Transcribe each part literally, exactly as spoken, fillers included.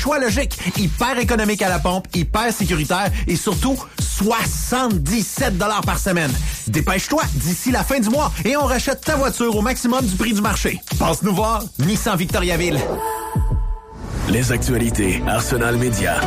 choix logique. Hyper économique à la pompe, hyper sécuritaire et surtout soixante-dix-sept dollars par semaine. Dépêche-toi d'ici la fin du mois et on rachète ta voiture au maximum du prix du marché. Passe nous voir, Nissan Victoriaville. Les actualités Arsenal Média.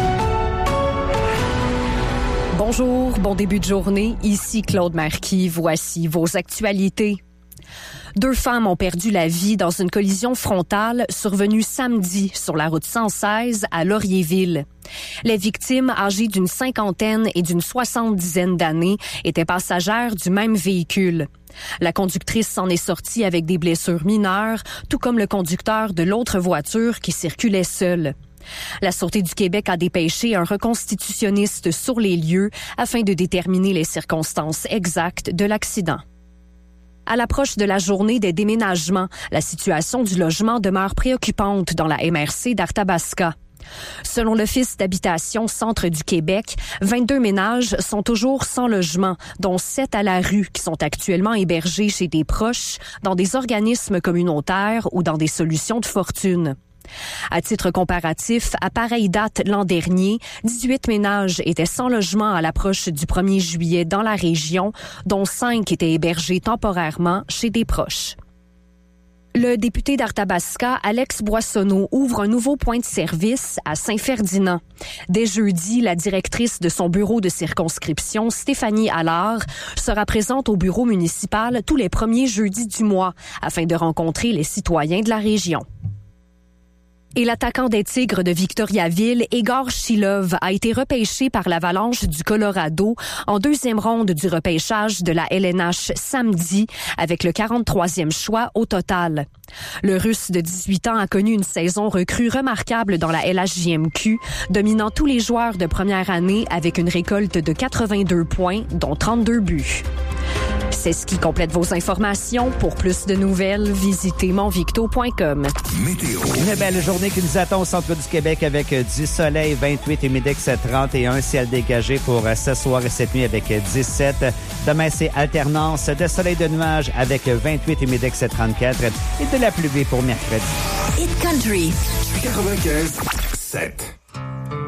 Bonjour, bon début de journée. Ici Claude Marquis. Voici vos actualités. Deux femmes ont perdu la vie dans une collision frontale survenue samedi sur la route cent seize à Laurierville. Les victimes, âgées d'une cinquantaine et d'une soixante-dizaine d'années, étaient passagères du même véhicule. La conductrice s'en est sortie avec des blessures mineures, tout comme le conducteur de l'autre voiture qui circulait seul. La Sûreté du Québec a dépêché un reconstitutionniste sur les lieux afin de déterminer les circonstances exactes de l'accident. À l'approche de la journée des déménagements, la situation du logement demeure préoccupante dans la M R C d'Arthabasca. Selon l'Office d'habitation Centre du Québec, vingt-deux ménages sont toujours sans logement, dont sept à la rue qui sont actuellement hébergés chez des proches, dans des organismes communautaires ou dans des solutions de fortune. À titre comparatif, à pareille date l'an dernier, dix-huit ménages étaient sans logement à l'approche du premier juillet dans la région, dont cinq étaient hébergés temporairement chez des proches. Le député d'Arthabasca, Alex Boissonneau, ouvre un nouveau point de service à Saint-Ferdinand. Dès jeudi, la directrice de son bureau de circonscription, Stéphanie Allard, sera présente au bureau municipal tous les premiers jeudis du mois afin de rencontrer les citoyens de la région. Et l'attaquant des Tigres de Victoriaville, Egor Shilov, a été repêché par l'Avalanche du Colorado en deuxième ronde du repêchage de la L N H samedi, avec le quarante-troisième choix au total. Le Russe de dix-huit ans a connu une saison recrue remarquable dans la L H J M Q, dominant tous les joueurs de première année avec une récolte de quatre-vingt-deux points, dont trente-deux buts. C'est ce qui complète vos informations. Pour plus de nouvelles, visitez monvicto point com. Météo. Une belle journée qui nous attend au centre du Québec avec du soleil, vingt-huit, humidex trente et un, ciel dégagé pour ce soir et cette nuit avec dix-sept. Demain, c'est alternance de soleil de nuages avec vingt-huit, humidex trente-quatre et de la pluie pour mercredi. Hit Country. quatre-vingt-quinze sept.